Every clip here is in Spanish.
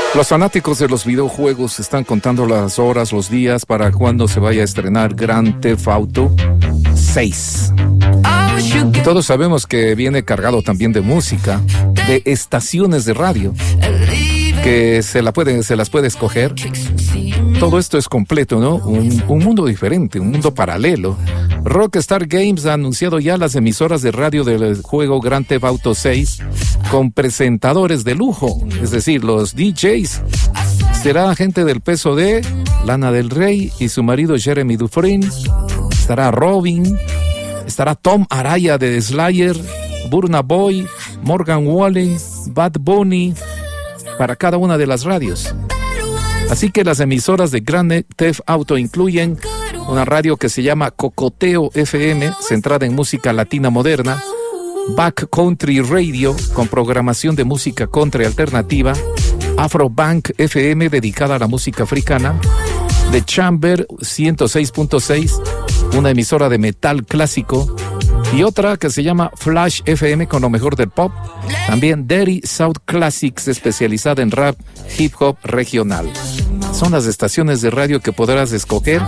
Los fanáticos de los videojuegos están contando las horas, los días para cuando se vaya a estrenar Grand Theft Auto 6. Y todos sabemos que viene cargado también de música, de estaciones de radio, que se las puede escoger. Todo esto es completo, ¿no? Un mundo diferente, un mundo paralelo. Rockstar Games ha anunciado ya las emisoras de radio del juego Grand Theft Auto 6 con presentadores de lujo, es decir, los DJs. Será gente del peso de Lana del Rey y su marido Jeremy Dufresne. Estará Robin, estará Tom Araya de Slayer, Burna Boy, Morgan Wallen, Bad Bunny, para cada una de las radios. Así que las emisoras de Grand Theft Auto incluyen una radio que se llama Cocoteo FM, centrada en música latina moderna, Back Country Radio, con programación de música country alternativa, Afrobank FM, dedicada a la música africana, The Chamber 106.6, una emisora de metal clásico, y otra que se llama Flash FM, con lo mejor del pop. También Dirty South Classics, especializada en rap, hip hop regional. Son las estaciones de radio que podrás escoger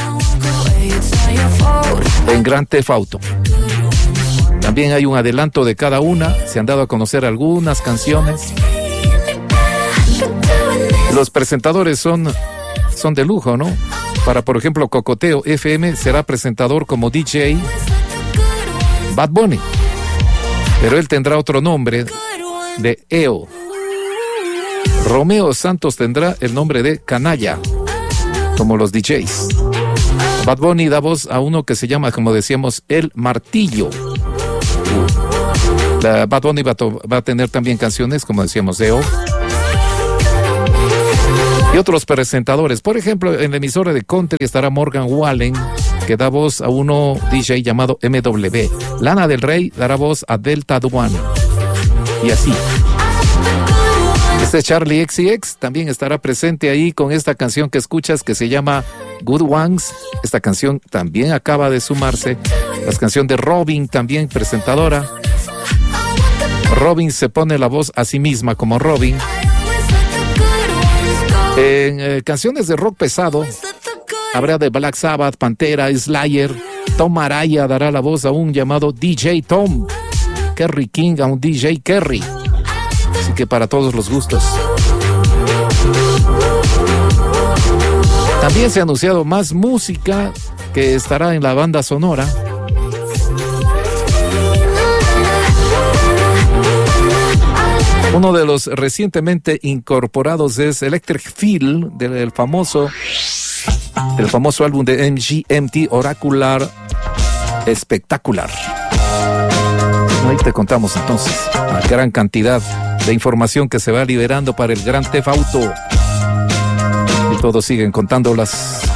en Grand Theft Auto. También hay un adelanto de cada una. Se han dado a conocer algunas canciones. Los presentadores son de lujo, ¿no? Para, por ejemplo, Cocoteo FM será presentador como DJ Bad Bunny, pero él tendrá otro nombre de EO. Romeo Santos tendrá el nombre de Canalla, como los DJs. Bad Bunny da voz a uno que se llama, como decíamos, El Martillo. Bad Bunny va a tener también canciones, como decíamos, de EO. Y otros presentadores. Por ejemplo, en la emisora de country estará Morgan Wallen, que da voz a uno DJ llamado MW. Lana del Rey dará voz a Delta Duane. Y así. Charlie XCX también estará presente ahí con esta canción que escuchas que se llama Good Ones. Esta canción también acaba de sumarse. La canción de Robin, también presentadora. Robin se pone la voz a sí misma como Robin. En canciones de rock pesado habrá de Black Sabbath, Pantera, Slayer. Tom Araya dará la voz a un llamado DJ Tom. Kerry King a un DJ Kerry. Así que para todos los gustos. También se ha anunciado más música que estará en la banda sonora. Uno de los recientemente incorporados es Electric Feel, del famoso álbum de MGMT, Oracular Espectacular. Ahí te contamos entonces la gran cantidad de información que se va liberando para el Grand Theft Auto. Y todos siguen contando las